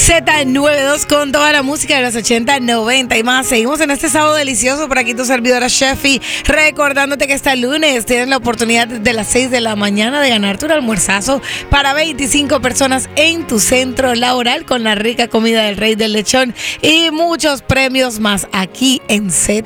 Z92 con toda la música de los 80, 90 y más. Seguimos en este sábado delicioso. Por aquí tu servidora Sheffy, recordándote que este lunes tienes la oportunidad de las 6 de la mañana de ganarte un almuerzazo para 25 personas en tu centro laboral con la rica comida del Rey del Lechón y muchos premios más aquí en Z.